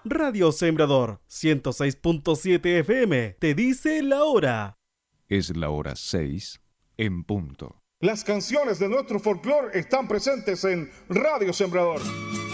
Radio Sembrador 106.7 FM te dice la hora. Es la hora 6 en punto. Las canciones de nuestro folclore están presentes en Radio Sembrador.